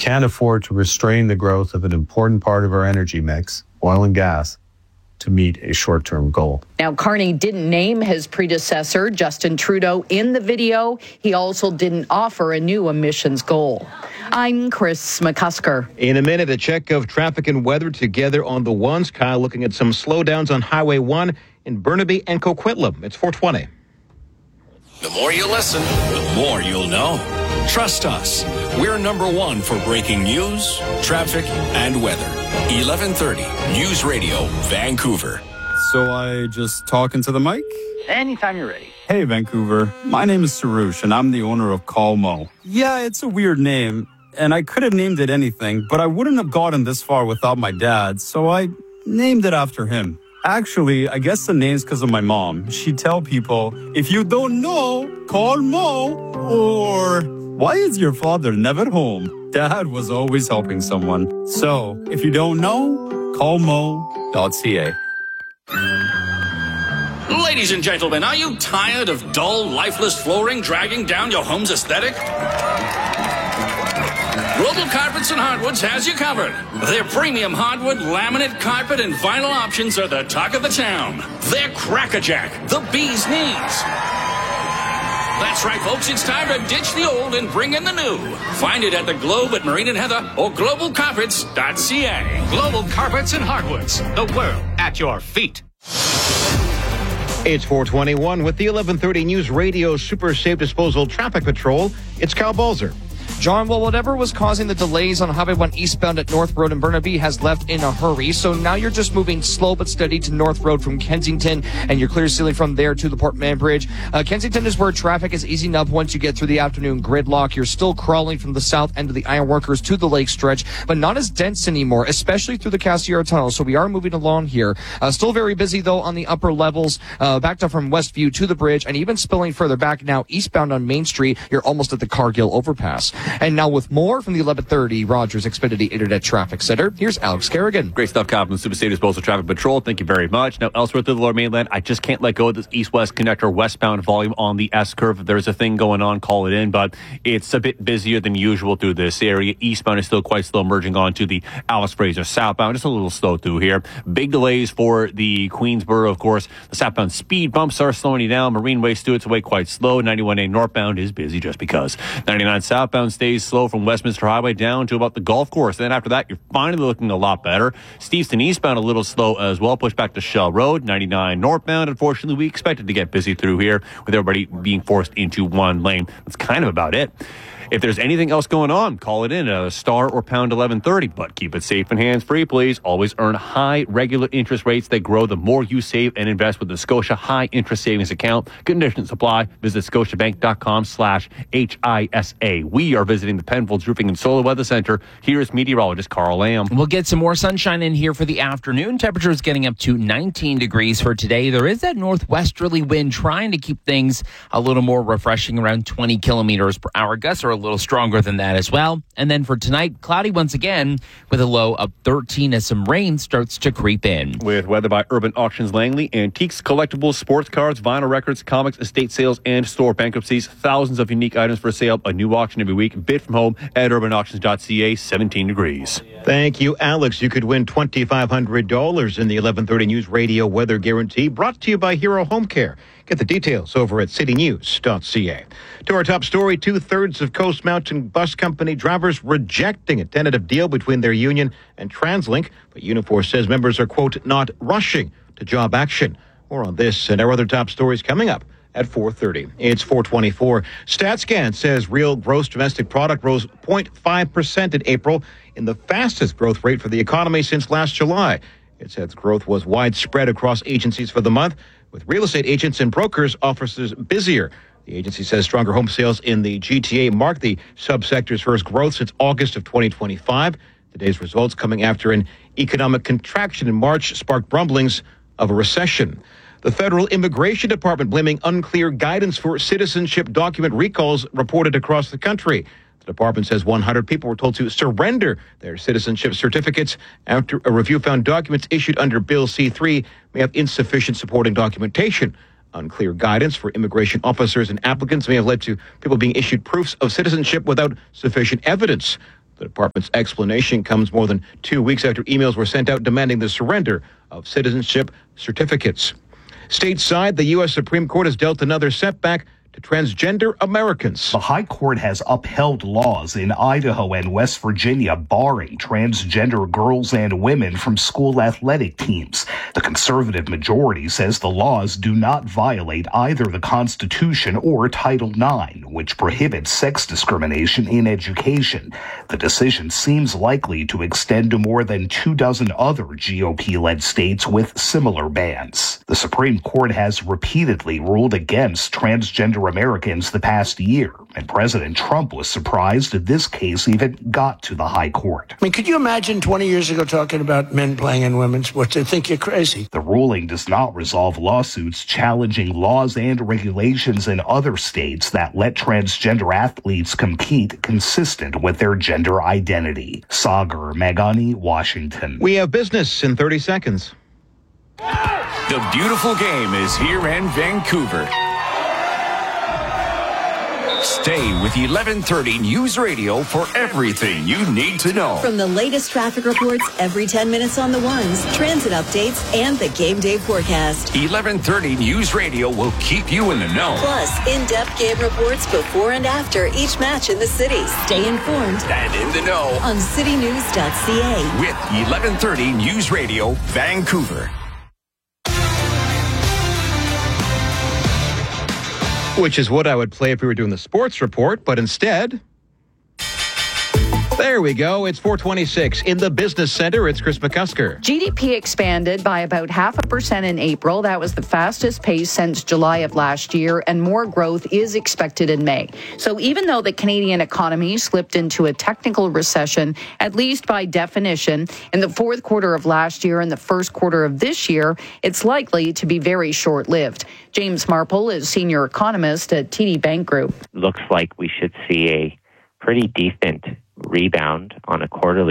can't afford to restrain the growth of an important part of our energy mix, oil and gas, to meet a short-term goal. Now, Carney didn't name his predecessor, Justin Trudeau, in the video. He also didn't offer a new emissions goal. I'm Chris McCusker. In a minute, a check of traffic and weather together on the ones. Kyle looking at some slowdowns on Highway 1 in Burnaby and Coquitlam. It's 4:20. The more you listen, the more you'll know. Trust us. We're number one for breaking news, traffic, and weather. 1130 News Radio, Vancouver. So I just talk into the mic? Anytime you're ready. Hey, Vancouver. My name is Sarush, and I'm the owner of Calmo. Yeah, it's a weird name, and I could have named it anything, but I wouldn't have gotten this far without my dad, so I named it after him. Actually, I guess the name's because of my mom. She'd tell people, if you don't know, call Mo. Or, why is your father never home? Dad was always helping someone. So, if you don't know, call mo.ca. Ladies and gentlemen, are you tired of dull, lifeless flooring dragging down your home's aesthetic? Global Carpets and Hardwoods has you covered. Their premium hardwood, laminate, carpet, and vinyl options are the talk of the town. They're crackerjack, the bee's knees. That's right, folks. It's time to ditch the old and bring in the new. Find it at the Globe at Marine and Heather or globalcarpets.ca. Global Carpets and Hardwoods. The world at your feet. It's 4:21 with the 1130 News Radio Super Safe Disposal Traffic Patrol. It's Kyle Balzer. John, well, whatever was causing the delays on Highway 1 eastbound at North Road in Burnaby has left in a hurry. So now you're just moving slow but steady to North Road from Kensington, and you're clear sailing from there to the Port Mann Bridge. Kensington is where traffic is easing up once you get through the afternoon gridlock. You're still crawling from the south end of the Ironworkers to the lake stretch, but not as dense anymore, especially through the Cassiar Tunnel. So we are moving along here. Still very busy, though, on the upper levels, backed up from Westview to the bridge, and even spilling further back now eastbound on Main Street. You're almost at the Cargill overpass. And now with more from the 1130 Rogers Xfinity Internet Traffic Center, here's Alex Kerrigan. Great stuff, Kyle, from the Super Safe Disposal Traffic Patrol. Thank you very much. Now, elsewhere through the Lower Mainland, I just can't let go of this east-west connector westbound volume on the S-curve. If there's a thing going on, call it in, but it's a bit busier than usual through this area. Eastbound is still quite slow, merging onto the Alice Fraser southbound. Just a little slow through here. Big delays for the Queensboro, of course. The southbound speed bumps are slowing you down. Marine Way Stewart's Way quite slow. 91A northbound is busy just because. 99 southbound stays slow from Westminster Highway down to about the golf course. Then after that, you're finally looking a lot better. Steveston eastbound a little slow as well. Push back to Shell Road. 99 northbound. Unfortunately, we expected to get busy through here with everybody being forced into one lane. That's kind of about it. If there's anything else going on, call it in at star or pound 1130. But keep it safe and hands-free, please. Always earn high regular interest rates that grow the more you save and invest with the Scotia High Interest Savings Account. Conditions apply. Visit scotiabank.com/HISA. We are visiting the Penfolds Roofing and Solar Weather Center. Here's meteorologist Carl Lamb. We'll get some more sunshine in here for the afternoon. Temperatures getting up to 19 degrees for today. There is that northwesterly wind trying to keep things a little more refreshing, around 20 kilometers per hour. Gusts are a little stronger than that as well. And then for tonight, cloudy once again with a low of 13 as some rain starts to creep in. With weather by Urban Auctions Langley, antiques, collectibles, sports cards, vinyl records, comics, estate sales, and store bankruptcies. Thousands of unique items for sale. A new auction every week. Bid from home at urbanauctions.ca. 17 degrees. Thank you, Alex. You could win $2,500 in the 1130 News Radio Weather Guarantee, brought to you by Hero Home Care. Get the details over at citynews.ca. To our top story, 2/3 of Coast Mountain Bus Company drivers rejecting a tentative deal between their union and TransLink. But Unifor says members are, quote, not rushing to job action. More on this and our other top stories coming up at 4:30. It's 4:24. StatsCan says real gross domestic product rose 0.5% in April, in the fastest growth rate for the economy since last July. It says growth was widespread across agencies for the month, with real estate agents and brokers' offices busier. The agency says stronger home sales in the GTA marked the subsector's first growth since August of 2025. Today's results coming after an economic contraction in March sparked rumblings of a recession. The Federal Immigration Department blaming unclear guidance for citizenship document recalls reported across the country. The department says 100 people were told to surrender their citizenship certificates after a review found documents issued under Bill C-3 may have insufficient supporting documentation. Unclear guidance for immigration officers and applicants may have led to people being issued proofs of citizenship without sufficient evidence. The department's explanation comes more than 2 weeks after emails were sent out demanding the surrender of citizenship certificates. Stateside, the U.S. Supreme Court has dealt another setback to transgender Americans. The High Court has upheld laws in Idaho and West Virginia barring transgender girls and women from school athletic teams. The conservative majority says the laws do not violate either the Constitution or Title IX, which prohibits sex discrimination in education. The decision seems likely to extend to more than 24 other GOP-led states with similar bans. The Supreme Court has repeatedly ruled against transgender Americans the past year, and President Trump was surprised that this case even got to the High Court. I mean, could you imagine 20 years ago talking about men playing in women's sports? They think you're crazy. The ruling does not resolve lawsuits challenging laws and regulations in other states that let transgender athletes compete consistent with their gender identity. Sagar Meghani, Washington. We have business in 30 seconds. The beautiful game is here in Vancouver. Stay with 1130 News Radio for everything you need to know. From the latest traffic reports every 10 minutes on the ones, transit updates, and the game day forecast. 1130 News Radio will keep you in the know. Plus, in-depth game reports before and after each match in the city. Stay informed and in the know on citynews.ca. With 1130 News Radio, Vancouver. Which is what I would play if we were doing the sports report, but instead, there we go. It's 4:26 in the business center. It's Chris McCusker. GDP expanded by about 0.5% in April. That was the fastest pace since July of last year, and more growth is expected in May. So even though the Canadian economy slipped into a technical recession, at least by definition, in the fourth quarter of last year and the first quarter of this year, it's likely to be very short-lived. James Marple is senior economist at TD Bank Group. Looks like we should see a pretty decent rebound on a quarterly